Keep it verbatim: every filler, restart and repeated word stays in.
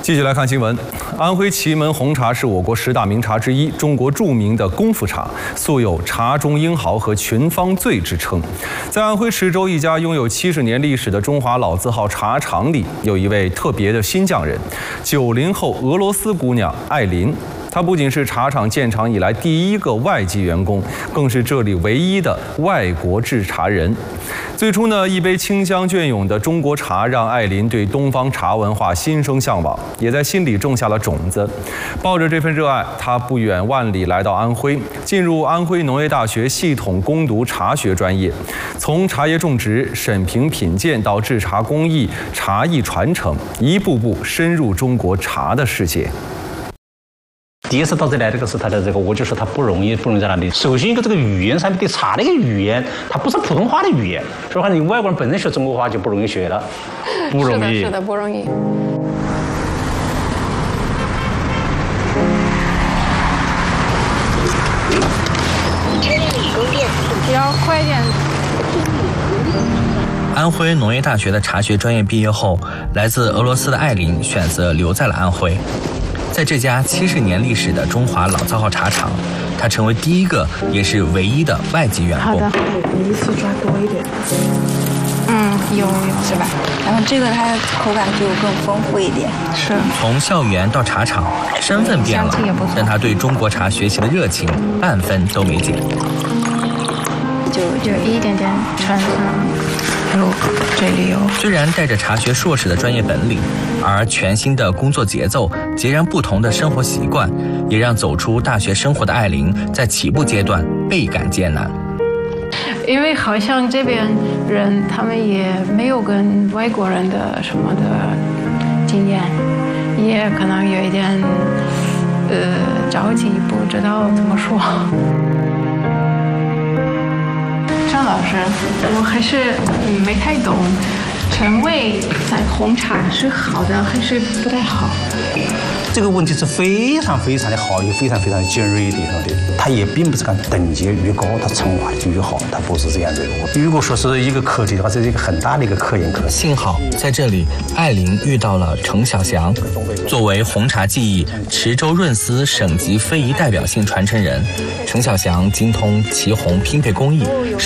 继续来看新闻。安徽祁门红茶是我国十大名茶之一，中国著名的功夫茶，素有茶中英豪和群芳醉之称。在安徽池州一家拥有七十年历史的中华老字号茶厂里，有一位特别的新匠人，九零后俄罗斯姑娘艾琳。她不仅是茶厂建厂以来第一个外籍员工，更是这里唯一的外国制茶人。最初呢，一杯清香隽永的中国茶让艾琳对东方茶文化心生向往，也在心里种下了种子。抱着这份热爱，她不远万里来到安徽，进入安徽农业大学系统攻读茶学专业，从茶叶种植、审评品鉴到制茶工艺、茶艺传承，一步步深入中国茶的世界。 第一次到这来，这个是他的这个，我就说他不容易，不容易在哪里。首先一个这个语言上面对茶的一个语言，它不是普通话的语言，所以话你外国人本身学中国话就不容易学了，不容易。 是的，是的，不容易。比较快一点。 安徽农业大学的茶学专业毕业后，来自俄罗斯的艾琳选择留在了安徽。在这家七十年历史的中华老字号茶厂，他成为第一个也是唯一的外籍员工。 好的， 你一次抓多一点。 嗯，有有是吧？然后这个它口感就更丰富一点。 是。 从校园到茶厂，身份变了，但他对中国茶学习的热情半分都没减。 就就一点点传承。 有，这里有。 虽然带着茶学硕士的专业本领，而全新的工作节奏、截然不同的生活习惯，也让走出大学生活的艾琳在起步阶段倍感艰难。 因为好像这边人他们也没有跟外国人的什么的经验，也可能有一点呃着急，不知道怎么说。张老师，我还是没太懂，陈味在红茶是好的还是不太好？ 这个问题是非常非常的好，也非常非常尖锐的地方的。它也并不是讲等级越高，它成化就越好，它不是这样子的。如果说是一个课题的话，这是一个很大的一个科研课。 幸好在这里，艾琳遇到了程小祥。作为红茶技艺池州润丝省级非遗代表性传承人，程小祥精通祁红拼配工艺。